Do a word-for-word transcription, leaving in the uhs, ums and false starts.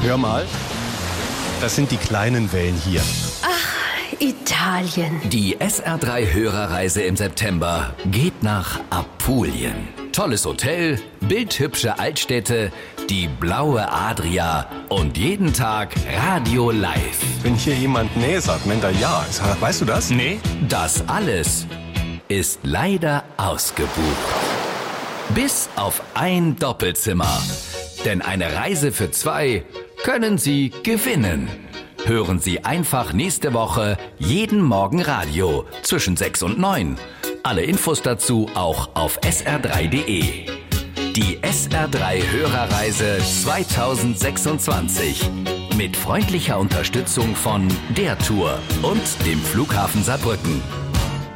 Hör mal, das sind die kleinen Wellen hier. Ach, Italien. Die S R drei Hörerreise im September geht nach Apulien. Tolles Hotel, bildhübsche Altstädte, die blaue Adria und jeden Tag Radio live. Wenn hier jemand Nee sagt, meint er Ja. Weißt du das? Nee. Das alles ist leider ausgebucht. Bis auf ein Doppelzimmer. Denn eine Reise für zwei können Sie gewinnen. Hören Sie einfach nächste Woche jeden Morgen Radio zwischen sechs und neun. Alle Infos dazu auch auf S R drei punkt de. Die S R drei Hörerreise zweitausendsechsundzwanzig. Mit freundlicher Unterstützung von der Tour und dem Flughafen Saarbrücken.